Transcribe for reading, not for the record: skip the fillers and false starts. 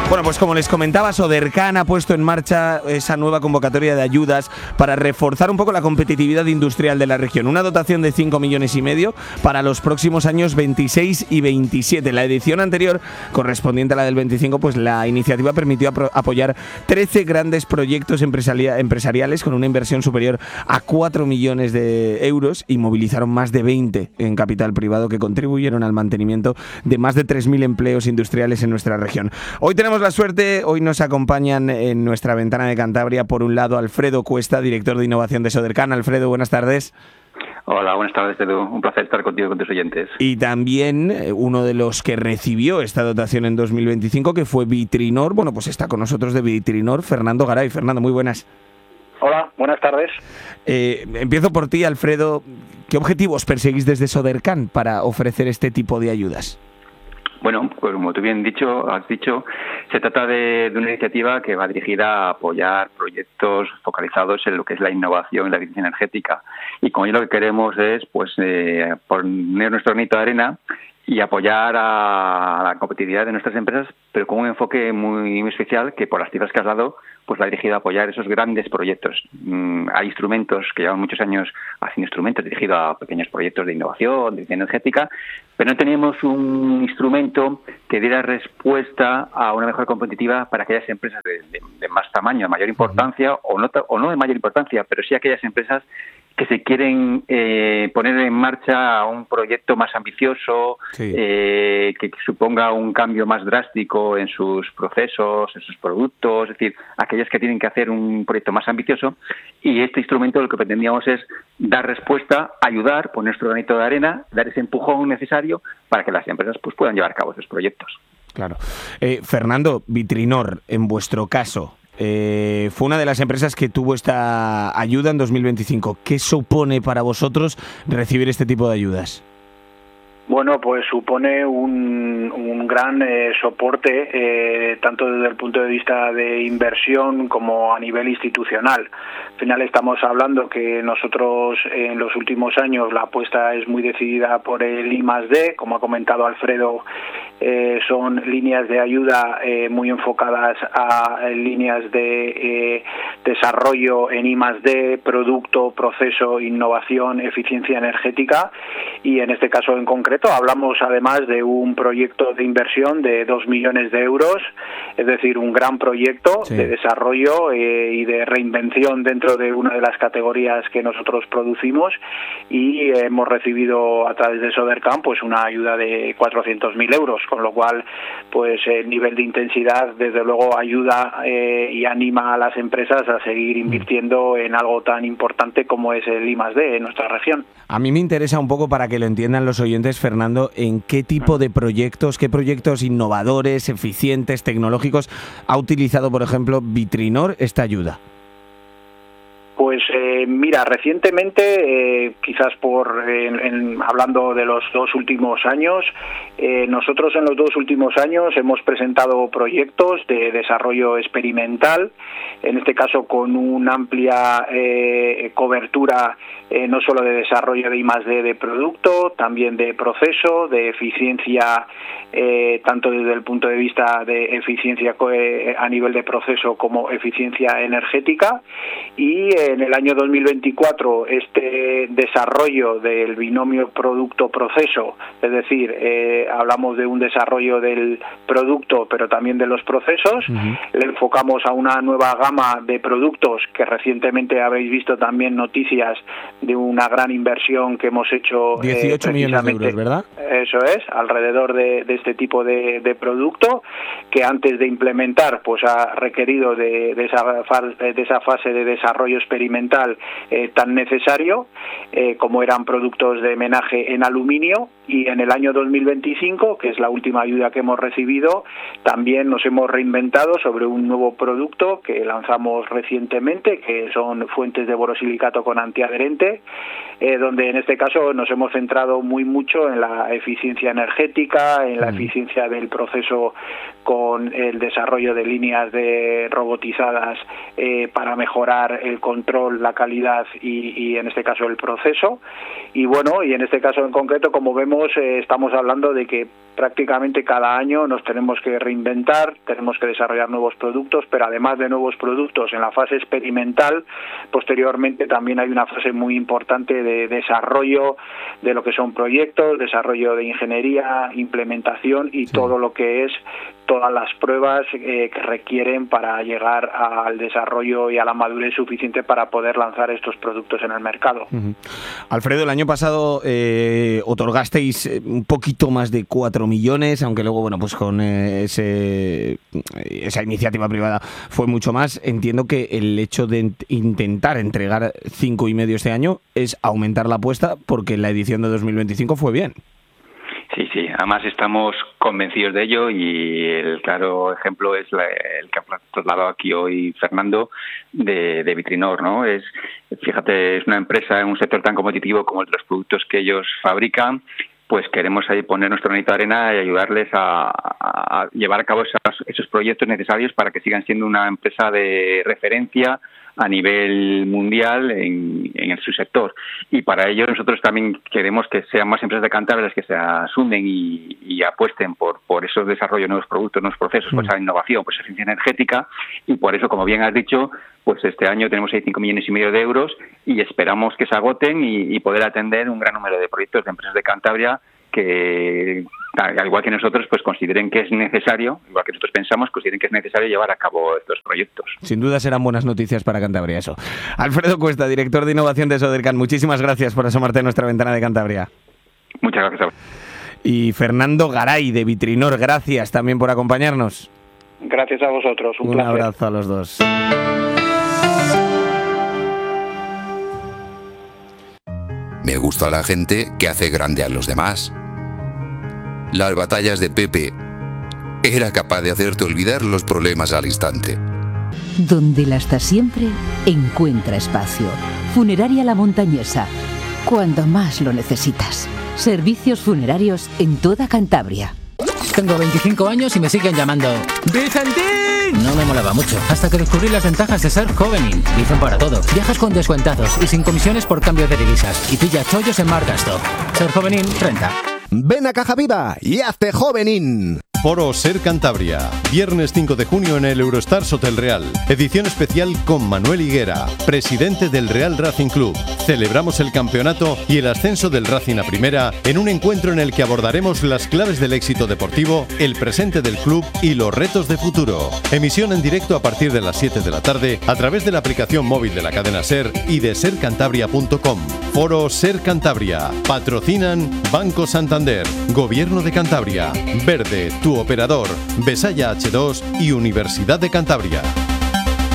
Bueno, pues como les comentaba, Sodercan ha puesto en marcha esa nueva convocatoria de ayudas para reforzar un poco la competitividad industrial de la región. Una dotación de 5,5 millones para los próximos años 26 y 27. La edición anterior, correspondiente a la del 25, pues la iniciativa permitió apoyar 13 grandes proyectos empresariales con una inversión superior a 4 millones de euros y movilizaron más de 20 en capital privado que contribuyeron al mantenimiento de más de 3.000 empleos industriales en nuestra región. Hoy tenemos la suerte, hoy nos acompañan en nuestra ventana de Cantabria, por un lado, Alfredo Cuesta, director de innovación de Sodercan. Alfredo, buenas tardes. Hola, buenas tardes, Edu. Un placer estar contigo y con tus oyentes. Y también uno de los que recibió esta dotación en 2025, que fue Vitrinor. Bueno, pues está con nosotros de Vitrinor, Fernando Garay. Fernando, muy buenas. Hola, buenas tardes. Empiezo por ti, Alfredo. ¿Qué objetivos perseguís desde Sodercan para ofrecer este tipo de ayudas? Bueno, pues como tú bien has dicho, se trata de una iniciativa que va dirigida a apoyar proyectos focalizados en lo que es la innovación y la eficiencia energética. Y con ello lo que queremos es poner nuestro granito de arena y apoyar a la competitividad de nuestras empresas, pero con un enfoque muy especial que, por las cifras que has dado, pues va dirigido a apoyar esos grandes proyectos. Hay instrumentos que llevan muchos años haciendo instrumentos dirigidos a pequeños proyectos de innovación, de eficiencia energética, pero no teníamos un instrumento que diera respuesta a una mejor competitiva para aquellas empresas de más tamaño, de mayor importancia, o no de mayor importancia, pero sí aquellas empresas que se quieren poner en marcha un proyecto más ambicioso, sí, que suponga un cambio más drástico en sus procesos, en sus productos, es decir, aquellas que tienen que hacer un proyecto más ambicioso. Y este instrumento lo que pretendíamos es dar respuesta, ayudar, poner nuestro granito de arena, dar ese empujón necesario para que las empresas pues puedan llevar a cabo esos proyectos. Claro. Fernando, Vitrinor, en vuestro caso, fue una de las empresas que tuvo esta ayuda en 2025. ¿Qué supone para vosotros recibir este tipo de ayudas? Bueno, pues supone un gran soporte, tanto desde el punto de vista de inversión como a nivel institucional. Al final estamos hablando que nosotros en los últimos años la apuesta es muy decidida por el I+D, como ha comentado Alfredo, son líneas de ayuda muy enfocadas a líneas de desarrollo en I+D, producto, proceso, innovación, eficiencia energética, y en este caso en concreto hablamos además de un proyecto de inversión de 2 millones de euros, es decir, un gran proyecto, sí, de desarrollo y de reinvención dentro de una de las categorías que nosotros producimos, y hemos recibido a través de Sodercan pues una ayuda de 400.000 euros, con lo cual pues el nivel de intensidad desde luego ayuda y anima a las empresas a seguir invirtiendo en algo tan importante como es el I+D en nuestra región. A mí me interesa un poco, para que lo entiendan los oyentes, Fernando, en qué tipo de proyectos, qué proyectos innovadores, eficientes, tecnológicos ha utilizado, por ejemplo, Vitrinor esta ayuda. Pues mira, recientemente, quizás hablando de los 2 últimos años, nosotros en los 2 últimos años hemos presentado proyectos de desarrollo experimental, en este caso con una amplia cobertura no solo de desarrollo de I+D de producto, también de proceso, de eficiencia, tanto desde el punto de vista de eficiencia a nivel de proceso como eficiencia energética. Y en el año 2024 este desarrollo del binomio producto-proceso, es decir, hablamos de un desarrollo del producto pero también de los procesos, le enfocamos a una nueva gama de productos que recientemente habéis visto también noticias de una gran inversión que hemos hecho. 18 millones de euros, ¿verdad? Eso es, alrededor de este tipo de producto, que antes de implementar pues ha requerido de esa fase de desarrollo experimental tan necesario, como eran productos de menaje en aluminio. Y en el año 2025, que es la última ayuda que hemos recibido, también nos hemos reinventado sobre un nuevo producto que lanzamos recientemente, que son fuentes de borosilicato con antiadherente, donde en este caso nos hemos centrado mucho en la eficiencia energética, en la eficiencia del proceso, con el desarrollo de líneas robotizadas para mejorar el control, la calidad y en este caso el proceso. Y bueno, y en este caso en concreto, como vemos, estamos hablando de que prácticamente cada año nos tenemos que reinventar reinventar, tenemos que desarrollar nuevos productos, pero además de nuevos productos en la fase experimental, posteriormente también hay una fase muy importante de desarrollo de lo que son proyectos, desarrollo de ingeniería, implementación y todo lo que es todas las pruebas que requieren para llegar al desarrollo y a la madurez suficiente para poder lanzar estos productos en el mercado. Alfredo, el año pasado otorgasteis un poquito más de 4 millones, aunque luego, bueno, pues con esa iniciativa privada fue mucho más. Entiendo que el hecho de intentar entregar 5,5 este año es aumentar la apuesta, porque la edición de 2025 fue bien. Sí, además estamos convencidos de ello y el claro ejemplo es el que ha trasladado aquí hoy Fernando de Vitrinor, ¿no? Fíjate, es una empresa en un sector tan competitivo como el de los productos que ellos fabrican, pues queremos ahí poner nuestro granito de arena y ayudarles a llevar a cabo esos proyectos necesarios para que sigan siendo una empresa de referencia a nivel mundial en su sector. Y para ello nosotros también queremos que sean más empresas de Cantabria las que se asumen y apuesten por esos desarrollos de nuevos productos, nuevos procesos, pues esa innovación, pues eficiencia energética, y por eso, como bien has dicho, pues este año tenemos ahí 5,5 millones de euros y esperamos que se agoten y poder atender un gran número de proyectos de empresas de Cantabria que, al igual que nosotros, pues consideren que es necesario, igual que nosotros pensamos, consideren que es necesario llevar a cabo estos proyectos. Sin duda serán buenas noticias para Cantabria eso. Alfredo Cuesta, director de innovación de Sodercan, muchísimas gracias por asomarte a nuestra ventana de Cantabria. Muchas gracias. Y Fernando Garay, de Vitrinor, gracias también por acompañarnos. Gracias a vosotros, un placer. Abrazo a los dos. Me gusta la gente que hace grande a los demás. Las batallas de Pepe era capaz de hacerte olvidar los problemas al instante. Donde la está siempre, encuentra espacio. Funeraria La Montañesa. Cuando más lo necesitas. Servicios funerarios en toda Cantabria. Tengo 25 años y me siguen llamando ¡Vicentín! No me molaba mucho, hasta que descubrí las ventajas de ser Jovenin. Dicen para todo. Viajas con descuentados y sin comisiones por cambio de divisas. Y pilla chollos en Margasto. Ser Jovenin renta. Ven a Caja Viva y hazte Jovenin. Foro Ser Cantabria, viernes 5 de junio en el Eurostars Hotel Real. Edición especial con Manuel Higuera, presidente del Real Racing Club. Celebramos el campeonato y el ascenso del Racing a Primera en un encuentro en el que abordaremos las claves del éxito deportivo, el presente del club y los retos de futuro. Emisión en directo a partir de las 7 de la tarde a través de la aplicación móvil de la cadena Ser y de sercantabria.com. Foro Ser Cantabria. Patrocinan Banco Santander, Gobierno de Cantabria, Verde, tu operador, Besaya H2 y Universidad de Cantabria.